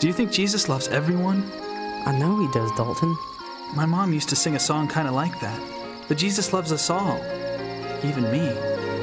Do you think Jesus loves everyone? I know he does, Dalton. My mom used to sing a song kind of like that. But Jesus loves us all. Even me.